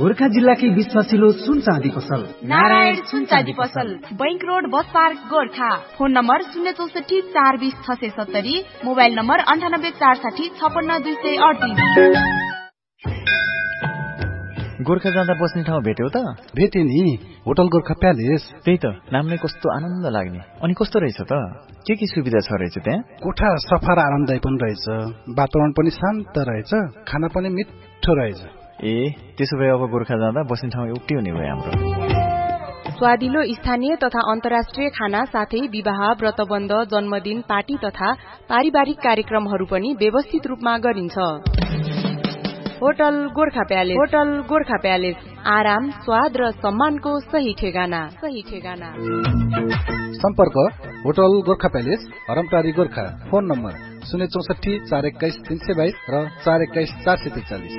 गोर्खा जिल्लाकै विश्वासिलो सुन चाँदी पसल नारायण सुन चाँदी पसल, bank road, bus park, Gorkha. Phone number 064 420 670, mobile number 98 460 56 238। Gorkha जाँदा बस्ने ठाउँ भेट्यौ त? भेटे नि, होटल गोर्खा प्यालेस। त्यही त, नामले कस्तो आनन्द लाग्ने। अनि कस्तो रहेछ त? के सुविधा छ रहेछ त्यहाँ? कोठा सफा र आरामदायी पनि रहेछ, वातावरण पनि शान्त रहेछ, खाना पनि मिठो रहेछ। ए, त्यसो भए अब गोर्खा जाँदा बस्ने ठाउँ एउटै हुने भयो हाम्रो। स्वादिलो स्थानीय तथा अन्तर्राष्ट्रिय खाना साथै विवाह, व्रतबन्ध, जन्मदिन, पार्टी तथा पारिवारिक कार्यक्रमहरू पनि व्यवस्थित रूपमा गरिन्छ। Hotel Gorkha palace. Hotel Gorkha palace, आराम, स्वाद र सम्मानको सही ठेगाना। सम्पर्क hotel Gorkha palace, हरमटारी, Gorkha. Phone number 064 421 322 र 421 443।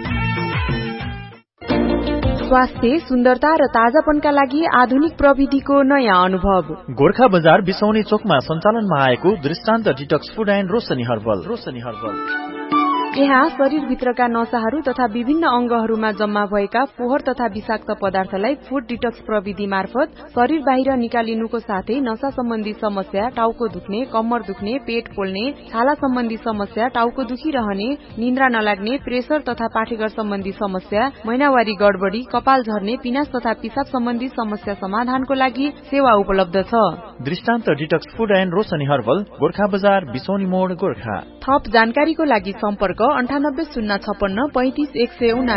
स्वास्थ्य, सुन्दरता र ताजापनका लागि आधुनिक प्रविधिको नयाँ अनुभव। गोर्खा बजार बिसौनी चोकमा सञ्चालनमा आएको दृष्टान्त detox food and Roshni herbal. यहाँ शरीरभित्रका नसाहरू तथा विभिन्न अंगहरूमा जम्मा भएका फोहोर तथा विषाक्त पदार्थलाई फुड डिटक्स प्रविधि मार्फत शरीर बाहिर निकालिनुको साथै नसा सम्बन्धी समस्या, टाउको दुख्ने, कम्मर दुख्ने, पेट पोल्ने, छाला सम्बन्धी समस्या, टाउको दुखिरहने, निन्द्रा नलाग्ने, प्रेसर तथा पाठेघर सम्बन्धी समस्या, महिनावारी गडबडी, कपाल झर्ने, पिनास तथा पिसाब सम्बन्धी समस्या समाधानको लागि सेवा उपलब्ध छ। दृष्टान्त detox food and Roshni herbal, Gorkha बजार बिसौनी मोड, गोर्खा। थप जानकारीको लागि सम्पर्क 98 056 35 179।